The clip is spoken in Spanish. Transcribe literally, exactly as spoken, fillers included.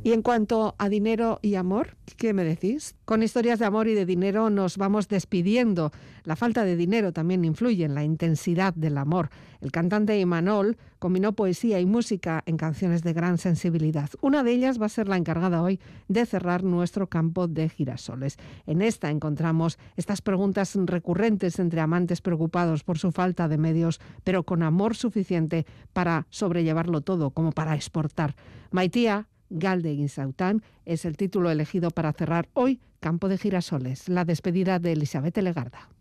Y en cuanto a dinero y amor, ¿qué me decís? Con historias de amor y de dinero nos vamos despidiendo. La falta de dinero también influye en la intensidad del amor. El cantante Imanol combinó poesía y música en canciones de gran sensibilidad. Una de ellas va a ser la encargada hoy de cerrar nuestro campo de girasoles. En esta encontramos estas preguntas recurrentes entre amantes preocupados por su falta de medios, pero con amor suficiente para sobrellevarlo todo, como para exportar. Maitía Galde Saután es el título elegido para cerrar hoy Campo de Girasoles, la despedida de Elizabeth Legarda.